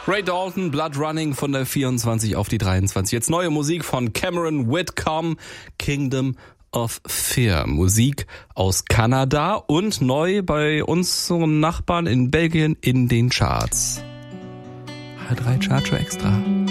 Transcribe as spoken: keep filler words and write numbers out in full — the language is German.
Ray Dalton, Blood Running von der vierundzwanzig auf die dreiundzwanzig. Jetzt neue Musik von Cameron Whitcomb, Kingdom of Fear. Musik aus Kanada und neu bei unseren Nachbarn in Belgien in den Charts. H drei Charger Extra.